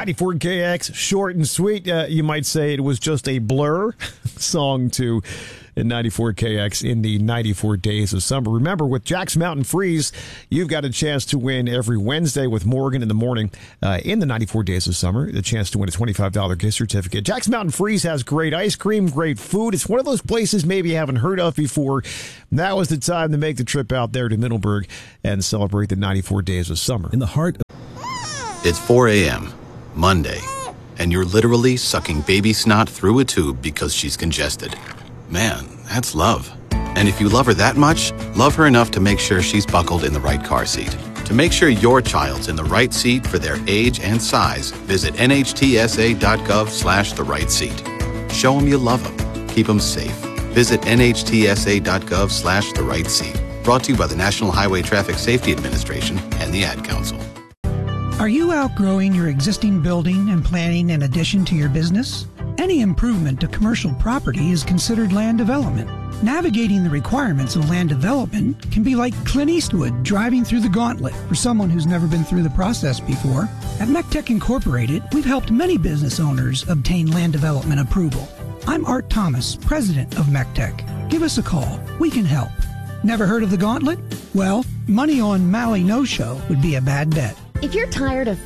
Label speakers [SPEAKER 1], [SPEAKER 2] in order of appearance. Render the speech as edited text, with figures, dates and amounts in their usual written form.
[SPEAKER 1] 94KX, short and sweet. You might say it was just a Blur song to in 94KX in the 94 Days of Summer. Remember, with Jack's Mountain Freeze, you've got a chance to win every Wednesday with Morgan in the morning in the 94 Days of Summer, the chance to win a $25 gift certificate. Jack's Mountain Freeze has great ice cream, great food. It's one of those places maybe you haven't heard of before. Now is the time to make the trip out there to Middleburg and celebrate the 94 Days of Summer.
[SPEAKER 2] In the heart of...
[SPEAKER 3] It's 4 a.m., Monday, and you're literally sucking baby snot through a tube because she's congested. Man, that's love. And if you love her that much, love her enough to make sure she's buckled in the right car seat. To make sure your child's in the right seat for their age and size, visit nhtsa.gov/the right seat. Show them you love them. Keep them safe. Visit nhtsa.gov/the right seat. Brought to you by the National Highway Traffic Safety Administration and the Ad Council.
[SPEAKER 4] Are you outgrowing your existing building and planning an addition to your business? Any improvement to commercial property is considered land development. Navigating the requirements of land development can be like Clint Eastwood driving through the gauntlet for someone who's never been through the process before. At MECTEC Incorporated, we've helped many business owners obtain land development approval. I'm Art Thomas, president of MECTEC. Give us a call. We can help. Never heard of the gauntlet? Well, money on Maui No Show would be a bad bet.
[SPEAKER 5] If you're tired of